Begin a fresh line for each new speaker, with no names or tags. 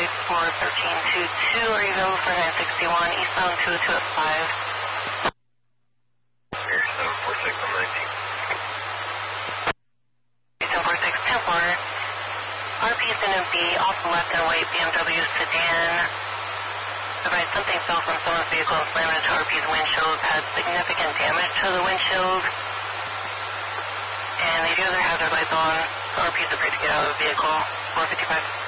flight for 1322, are you available for 961, eastbound 202 at 5?
Here, 746, I'm 19.
746, Templar. RP is going to be off the left and away, BMW sedan. Right, something fell from someone's vehicle and slammed into RP's windshield, had significant damage to the windshield. And they do have their hazard lights on. RP's afraid to get out of the vehicle. 455.